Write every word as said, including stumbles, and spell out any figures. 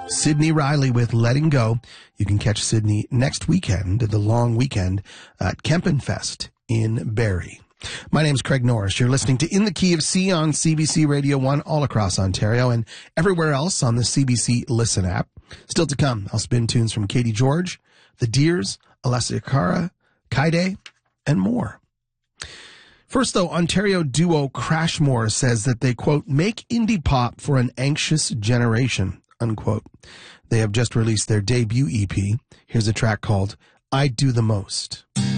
Sydney Riley with Letting Go. You can catch Sydney next weekend, the long weekend, at Kempenfest in Barrie. My name's Craig Norris. You're listening to In the Key of C on C B C Radio one all across Ontario and everywhere else on the C B C Listen app. Still to come, I'll spin tunes from Katie George, The Deers, Alessia Cara, Kaide, and more. First, though, Ontario duo Crashmore says that they, quote, make indie pop for an anxious generation, unquote. They have just released their debut E P. Here's a track called I Do the Most.